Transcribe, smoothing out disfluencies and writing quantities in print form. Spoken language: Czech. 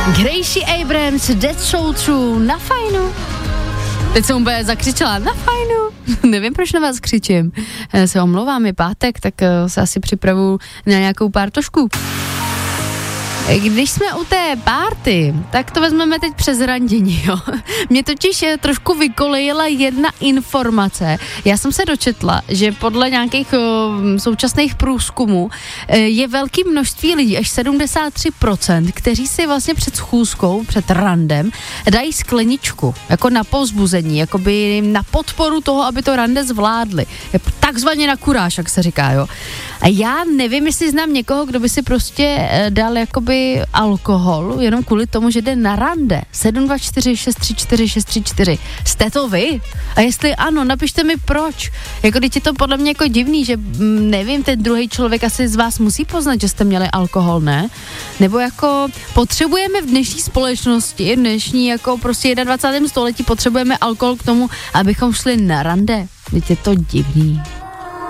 Gracie Abrams, That's So True, na fajnu. Teď jsem úplně zakřičela, na fajnu. Nevím, proč na vás křičím. Se omlouvám, je pátek, tak se asi připravu na nějakou pártošku. Když jsme u té párty, tak to vezmeme teď přes randění, jo. Mě totiž trošku vykolejila jedna informace. Já jsem se dočetla, že podle nějakých současných průzkumů je velké množství lidí, až 73%, kteří si vlastně před schůzkou, před randem, dají skleničku, jako na povzbuzení, jakoby na podporu toho, aby to rande zvládli. Takzvaně na kuráž, jak se říká, jo. A já nevím, jestli znám někoho, kdo by si prostě dal jakoby alkohol, jenom kvůli tomu, že jde na rande. 724 634 634. Jste to vy? A jestli ano, napište mi proč. Jako teď je to podle mě jako divný, že nevím, ten druhý člověk asi z vás musí poznat, že jste měli alkohol, ne? Nebo jako potřebujeme v dnešní společnosti, dnešní jako prostě 21. století potřebujeme alkohol k tomu, abychom šli na rande. Teď je to divný.